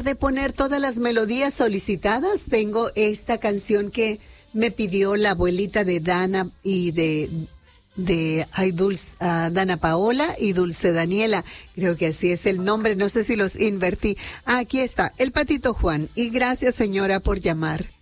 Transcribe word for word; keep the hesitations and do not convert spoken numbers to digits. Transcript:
de poner todas las melodías solicitadas, tengo esta canción que me pidió la abuelita de Dana y de, de ay, Dulce, uh, Dana Paola y Dulce Daniela. Creo que así es el nombre, no sé si los invertí. Aquí está, el Patito Juan. Y gracias, señora, por llamar.